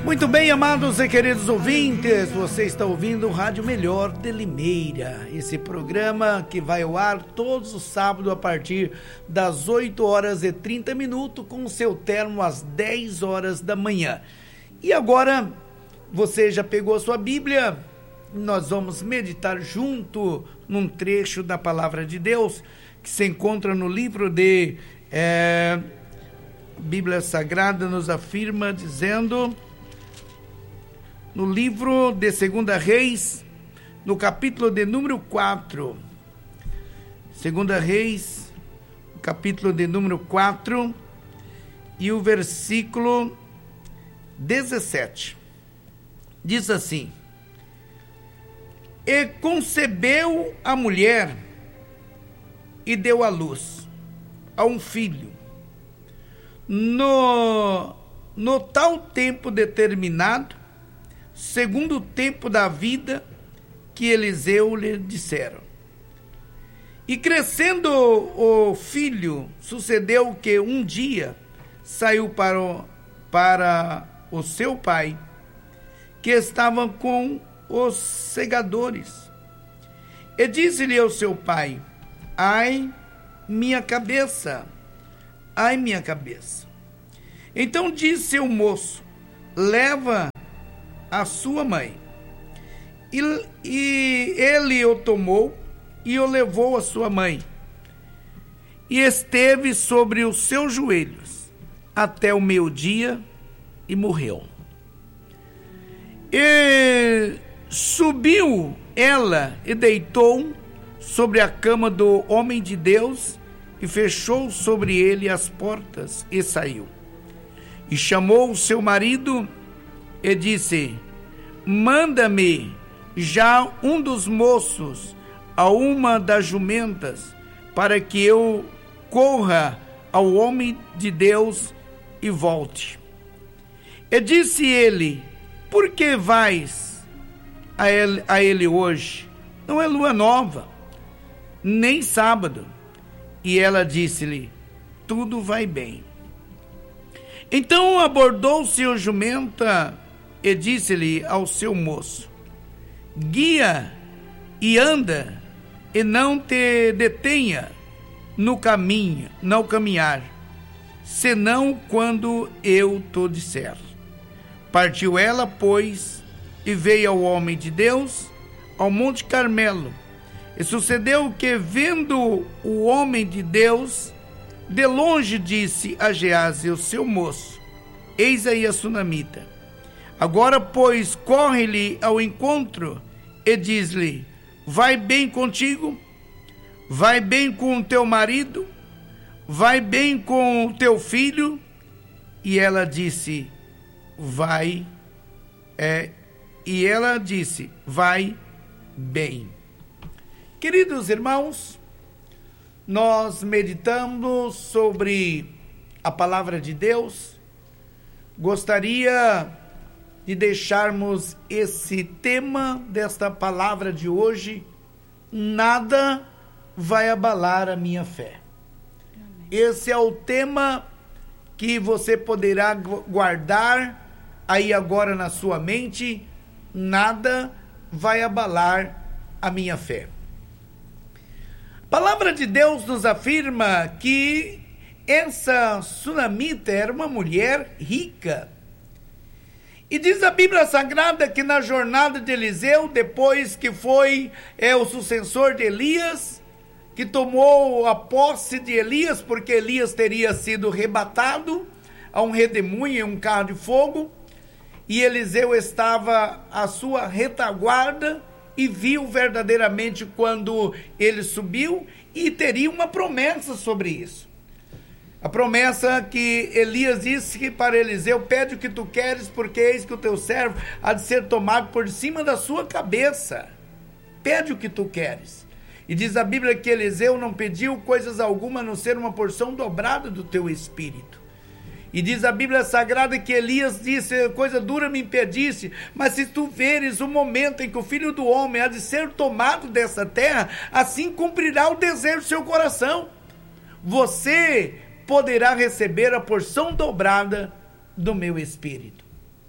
Muito bem, amados e queridos ouvintes, você está ouvindo o Rádio Melhor de Limeira, esse programa que vai ao ar todos os sábados a partir das 8h30, com o seu termo às 10h da manhã. E agora, você já pegou a sua Bíblia? Nós vamos meditar junto num trecho da Palavra de Deus, que se encontra no livro de Bíblia Sagrada, nos afirma dizendo... No livro de 2 Reis, no capítulo de número 4. 2 Reis, capítulo de número 4, e o versículo 17. Diz assim: E concebeu a mulher e deu à luz a um filho, no tal tempo determinado, segundo o tempo da vida que Eliseu lhe disseram. E crescendo o filho, sucedeu que um dia saiu para o seu pai, que estava com os segadores. E disse-lhe ao seu pai: Ai, minha cabeça, ai, minha cabeça. Então disse o moço: Leva a sua mãe. E ele o tomou e o levou a sua mãe, e esteve sobre os seus joelhos até o meio-dia e morreu. E subiu ela e deitou sobre a cama do homem de Deus e fechou sobre ele as portas e saiu. E chamou o seu marido e disse: Manda-me já um dos moços a uma das jumentas, para que eu corra ao homem de Deus e volte. E disse ele: Por que vais a ele hoje? Não é lua nova, nem sábado. E ela disse-lhe: Tudo vai bem. Então abordou-se o jumenta e disse-lhe ao seu moço: Guia e anda, e não te detenha no caminho, no caminhar, senão quando eu te disser. Partiu ela, pois, e veio ao homem de Deus ao Monte Carmelo. E sucedeu que, vendo o homem de Deus, de longe disse a Geazi, o seu moço: Eis aí a sunamita. Agora, pois, corre-lhe ao encontro e diz-lhe: Vai bem contigo? Vai bem com o teu marido? Vai bem com o teu filho? E ela disse: Vai. E ela disse: Vai bem. Queridos irmãos, nós meditamos sobre a palavra de Deus. Gostaria de deixarmos esse tema desta palavra de hoje: nada vai abalar a minha fé. Amém. Esse é o tema que você poderá guardar aí agora na sua mente: nada vai abalar a minha fé. A palavra de Deus nos afirma que essa sunamita era uma mulher rica. E diz a Bíblia Sagrada que na jornada de Eliseu, depois que foi o sucessor de Elias, que tomou a posse de Elias, porque Elias teria sido arrebatado a um redemoinho, um carro de fogo, e Eliseu estava à sua retaguarda e viu verdadeiramente quando ele subiu, e teria uma promessa sobre isso. A promessa que Elias disse para Eliseu: Pede o que tu queres, porque eis que o teu servo há de ser tomado por cima da sua cabeça. Pede o que tu queres. E diz a Bíblia que Eliseu não pediu coisas alguma, a não ser uma porção dobrada do teu espírito. E diz a Bíblia Sagrada que Elias disse: Coisa dura me impediste, mas se tu veres o momento em que o Filho do Homem há de ser tomado dessa terra, assim cumprirá o desejo do seu coração. Você poderá receber a porção dobrada do meu espírito.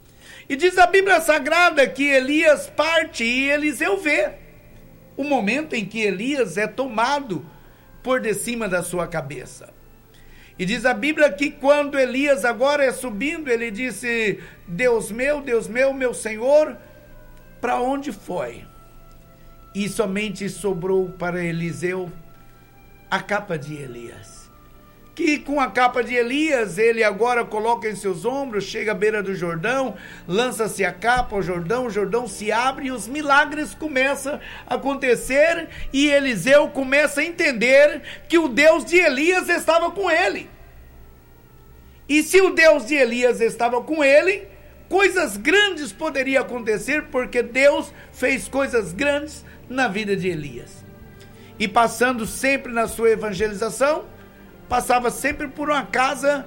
E diz a Bíblia Sagrada que Elias parte e Eliseu vê o momento em que Elias é tomado por de cima da sua cabeça. E diz a Bíblia que quando Elias agora é subindo, ele disse: Deus meu, meu Senhor, para onde foi? E somente sobrou para Eliseu a capa de Elias. Que com a capa de Elias, ele agora coloca em seus ombros, chega à beira do Jordão, lança-se a capa ao Jordão, o Jordão se abre e os milagres começam a acontecer, e Eliseu começa a entender que o Deus de Elias estava com ele. E se o Deus de Elias estava com ele, coisas grandes poderiam acontecer, porque Deus fez coisas grandes na vida de Elias. E passando sempre na sua evangelização, passava sempre por uma casa,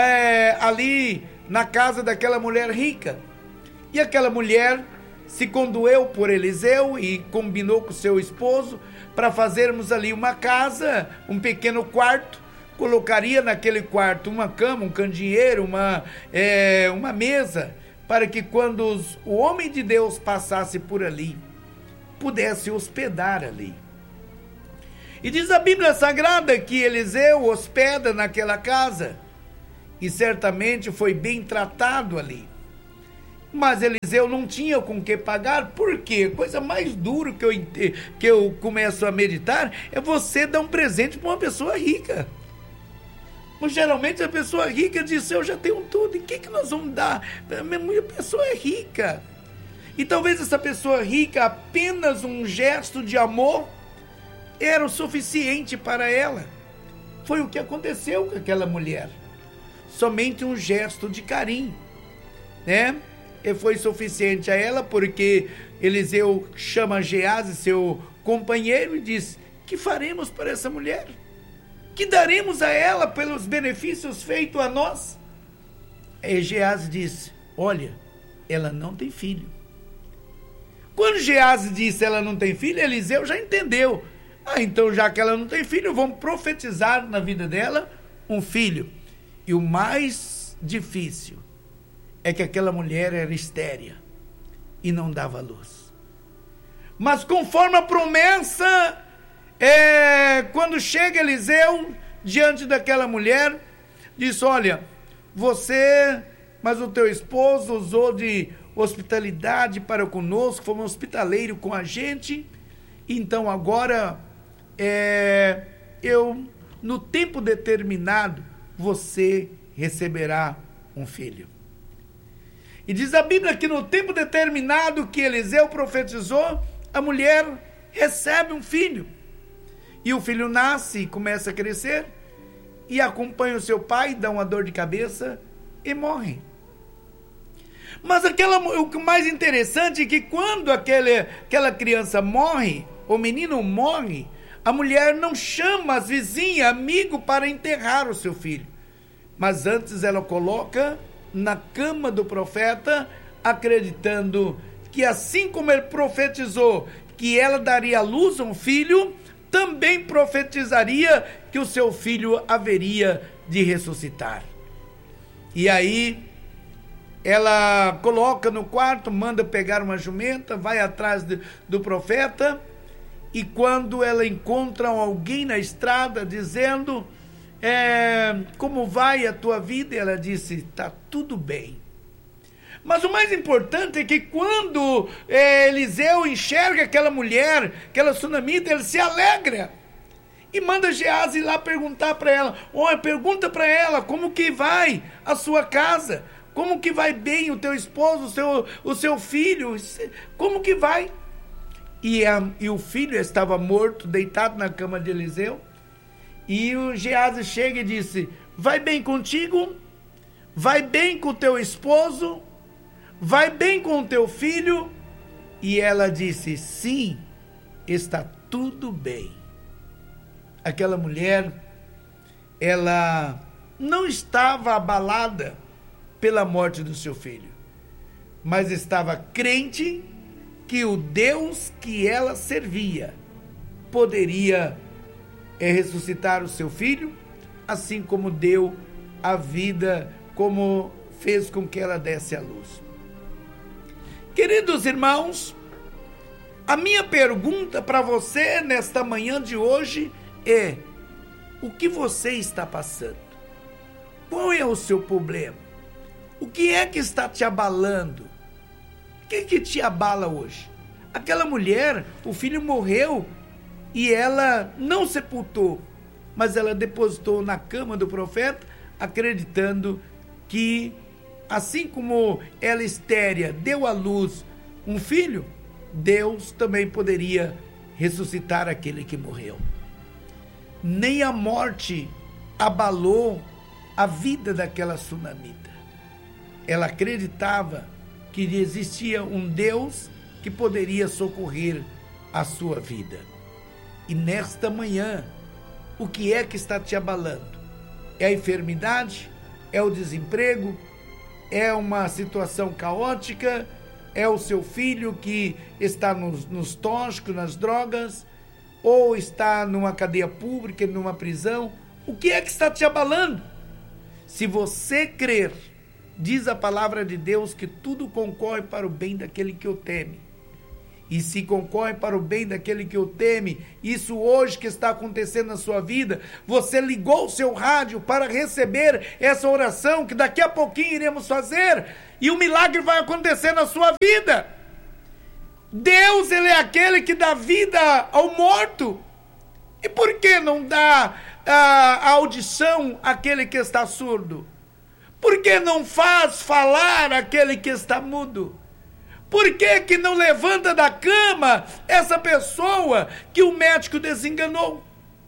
ali na casa daquela mulher rica. E aquela mulher se condoeu por Eliseu e combinou com seu esposo para fazermos ali uma casa, um pequeno quarto. Colocaria naquele quarto uma cama, um candeeiro, uma mesa, para que quando o homem de Deus passasse por ali, pudesse hospedar ali. E diz a Bíblia Sagrada que Eliseu hospeda naquela casa, e certamente foi bem tratado ali. Mas Eliseu não tinha com que pagar. Por quê? Coisa mais dura que eu começo a meditar é você dar um presente para uma pessoa rica. Mas geralmente a pessoa rica diz: eu já tenho tudo, e o que nós vamos dar? A pessoa é rica. E talvez essa pessoa rica, apenas um gesto de amor era o suficiente para ela. Foi o que aconteceu com aquela mulher. Somente um gesto de carinho, né? E foi suficiente a ela, porque Eliseu chama Geazi, seu companheiro, e diz: que faremos para essa mulher? Que daremos a ela pelos benefícios feitos a nós? E Geazi disse: olha, ela não tem filho. Quando Geazi disse ela não tem filho, Eliseu já entendeu. Então já que ela não tem filho, vamos profetizar na vida dela um filho. E o mais difícil é que aquela mulher era estéril e não dava luz. Mas conforme a promessa, quando chega Eliseu diante daquela mulher, diz: olha, mas o teu esposo usou de hospitalidade para conosco, foi um hospitaleiro com a gente, então agora no tempo determinado, você receberá um filho. E diz a Bíblia que no tempo determinado que Eliseu profetizou, a mulher recebe um filho. E o filho nasce e começa a crescer, e acompanha o seu pai, dá uma dor de cabeça e morre. Mas o mais interessante é que quando aquela criança morre, o menino morre, a mulher não chama as vizinhas, amigos, para enterrar o seu filho. Mas antes ela coloca na cama do profeta, acreditando que assim como ele profetizou que ela daria à luz a um filho, também profetizaria que o seu filho haveria de ressuscitar. E aí ela coloca no quarto, manda pegar uma jumenta, vai atrás do profeta, e quando ela encontra alguém na estrada dizendo: como vai a tua vida? Ela disse: está tudo bem. Mas o mais importante é que quando Eliseu enxerga aquela mulher, aquela sunamita, ele se alegra e manda Geazi ir lá perguntar para ela: pergunta para ela como que vai a sua casa, como que vai bem o teu esposo, o seu filho, como que vai? E o filho estava morto, deitado na cama de Eliseu. E o Geazi chega e disse: vai bem contigo? Vai bem com o teu esposo? Vai bem com o teu filho? E ela disse: sim, está tudo bem. Aquela mulher, ela não estava abalada pela morte do seu filho, mas estava crente que o Deus que ela servia poderia ressuscitar o seu filho, assim como deu a vida, como fez com que ela desse à luz. Queridos irmãos, a minha pergunta para você nesta manhã de hoje é: o que você está passando? Qual é o seu problema? O que é que está te abalando? O que te abala hoje? Aquela mulher, o filho morreu e ela não sepultou, mas ela depositou na cama do profeta, acreditando que, assim como ela estéril deu à luz um filho, Deus também poderia ressuscitar aquele que morreu. Nem a morte abalou a vida daquela sunamita. Ela acreditava que existia um Deus que poderia socorrer a sua vida. E nesta manhã, o que é que está te abalando? É a enfermidade? É o desemprego? É uma situação caótica? É o seu filho que está nos tóxicos, nas drogas? Ou está numa cadeia pública, numa prisão? O que é que está te abalando? Se você crer, diz a palavra de Deus que tudo concorre para o bem daquele que o teme. E se concorre para o bem daquele que o teme, isso hoje que está acontecendo na sua vida, você ligou o seu rádio para receber essa oração que daqui a pouquinho iremos fazer, e o milagre vai acontecer na sua vida. Deus, Ele é aquele que dá vida ao morto. E por que não dá a audição àquele que está surdo? Por que não faz falar aquele que está mudo? Por que que não levanta da cama essa pessoa que o médico desenganou?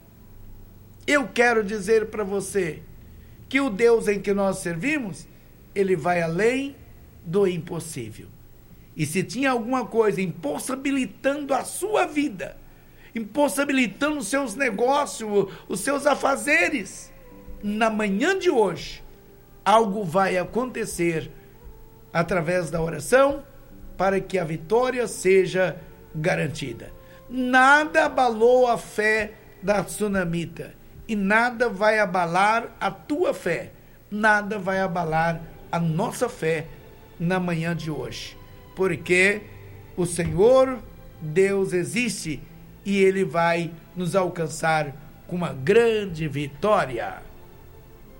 Eu quero dizer para você que o Deus em que nós servimos, Ele vai além do impossível. E se tinha alguma coisa impossibilitando a sua vida, impossibilitando os seus negócios, os seus afazeres, na manhã de hoje, algo vai acontecer através da oração para que a vitória seja garantida. Nada abalou a fé da sunamita e nada vai abalar a tua fé, nada vai abalar a nossa fé na manhã de hoje, porque o Senhor Deus existe e Ele vai nos alcançar com uma grande vitória.